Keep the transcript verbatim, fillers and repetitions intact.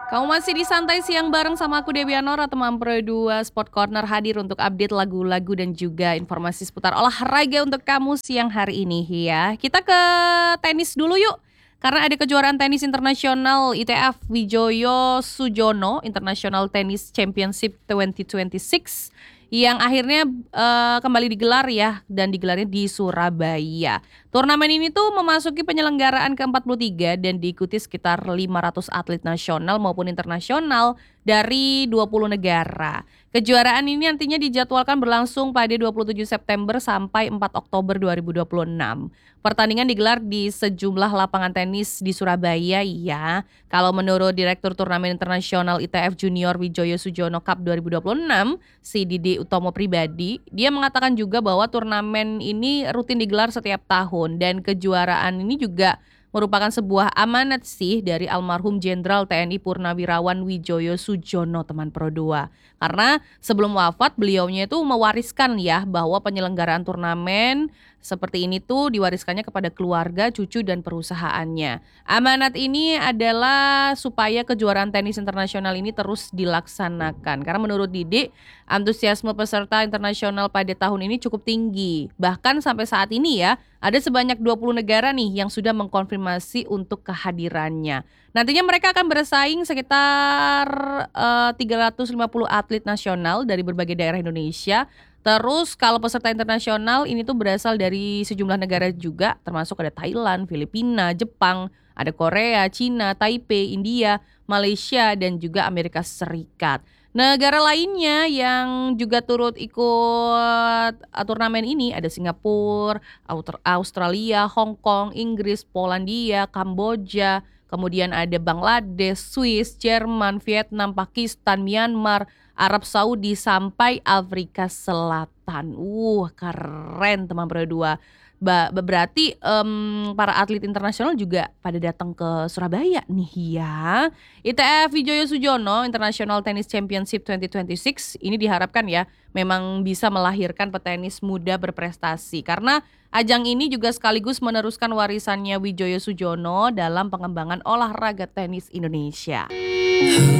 Kamu masih di Santai Siang bareng sama aku Dewi Anora, teman Pro dua Sport Corner hadir untuk update lagu-lagu dan juga informasi seputar olahraga untuk kamu siang hari ini ya. Kita ke tenis dulu yuk. Karena ada kejuaraan tenis internasional I T F Wijoyo Sujono International Tennis Championship dua ribu dua puluh enam yang akhirnya uh, kembali digelar ya, dan digelarnya di Surabaya. Turnamen ini tuh memasuki penyelenggaraan ke empat puluh tiga dan diikuti sekitar lima ratus atlet nasional maupun internasional dari dua puluh negara. Kejuaraan ini nantinya dijadwalkan berlangsung pada dua puluh tujuh September sampai empat Oktober dua ribu dua puluh enam. Pertandingan digelar di sejumlah lapangan tenis di Surabaya ya. Kalau menurut Direktur Turnamen Internasional I T F Junior Wijoyo Sujono Cup dua ribu dua puluh enam, si Didi Utomo pribadi, dia mengatakan juga bahwa turnamen ini rutin digelar setiap tahun dan kejuaraan ini juga merupakan sebuah amanat sih dari almarhum Jenderal T N I Purnawirawan Wijoyo Sujono, teman Pro dua. Karena sebelum wafat beliaunya itu mewariskan ya bahwa penyelenggaraan turnamen seperti ini tuh diwariskannya kepada keluarga, cucu dan perusahaannya. Amanat ini adalah supaya kejuaraan tenis internasional ini terus dilaksanakan. Karena menurut Didi, antusiasme peserta internasional pada tahun ini cukup tinggi. Bahkan sampai saat ini ya, ada sebanyak dua puluh negara nih yang sudah mengkonfirmasi untuk kehadirannya. Nantinya mereka akan bersaing sekitar uh, tiga ratus lima puluh atlet nasional dari berbagai daerah Indonesia. Terus kalau peserta internasional ini tuh berasal dari sejumlah negara juga, termasuk ada Thailand, Filipina, Jepang, ada Korea, Cina, Taipei, India, Malaysia, dan juga Amerika Serikat. Negara lainnya yang juga turut ikut turnamen ini ada Singapura, Australia, Hong Kong, Inggris, Polandia, Kamboja, kemudian ada Bangladesh, Swiss, Jerman, Vietnam, Pakistan, Myanmar, Arab Saudi, sampai Afrika Selatan. Uh, keren teman Pro dua. Ba- berarti um, para atlet internasional juga pada datang ke Surabaya nih ya. I T F Wijoyo Sujono International Tennis Championship dua ribu dua puluh enam ini diharapkan ya memang bisa melahirkan petenis muda berprestasi. Karena ajang ini juga sekaligus meneruskan warisannya Wijoyo Sujono dalam pengembangan olahraga tenis Indonesia.